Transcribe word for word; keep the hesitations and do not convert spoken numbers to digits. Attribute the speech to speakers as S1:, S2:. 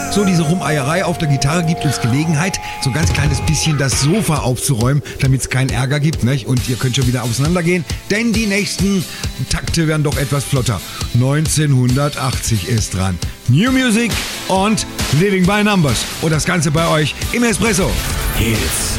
S1: So, diese Rumeierei auf der Gitarre gibt uns Gelegenheit, so ein ganz kleines bisschen das Sofa aufzuräumen, damit es keinen Ärger gibt, nicht? Und ihr könnt schon wieder auseinandergehen, denn die nächsten Takte werden doch etwas flotter. neunzehnhundertachtzig ist dran. New Music und Living by Numbers. Und das Ganze bei euch im Espresso.
S2: Hits